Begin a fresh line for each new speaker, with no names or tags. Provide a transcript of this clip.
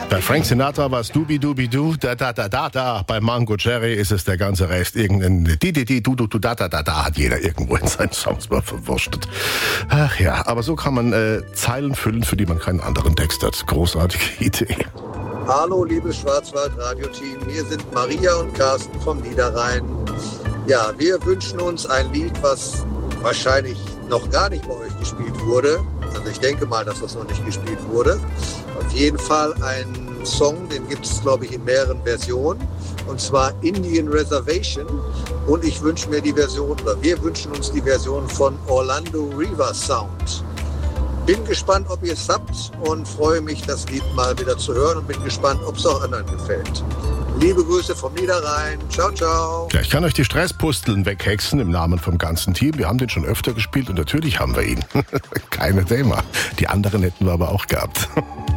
Bei Frank Sinatra war es Dubi-Dubi-Du, da. Bei Mango Jerry ist es der ganze Rest. Irgendein Du, da, hat jeder irgendwo in seinen Songs mal verwurstet. Ach ja, aber so kann man Zeilen füllen, für die man keinen anderen Text hat. Großartige Idee.
Hallo, liebes Schwarzwald-Radio-Team. Hier sind Maria und Carsten vom Niederrhein. Ja, wir wünschen uns ein Lied, was wahrscheinlich noch gar nicht bei euch gespielt wurde. Also ich denke mal, dass das noch nicht gespielt wurde. Auf jeden Fall ein Song, den gibt es, glaube ich, in mehreren Versionen. Und zwar Indian Reservation. Und ich wünsche mir die Version, oder wir wünschen uns die Version von Orlando River Sound. Bin gespannt, ob ihr es habt und freue mich, das Lied mal wieder zu hören und bin gespannt, ob es auch anderen gefällt. Liebe Grüße vom Niederrhein. Ciao, ciao.
Ja, ich kann euch die Stresspusteln weghexen im Namen vom ganzen Team. Wir haben den schon öfter gespielt und natürlich haben wir ihn. Keine Thema. Die anderen hätten wir aber auch gehabt.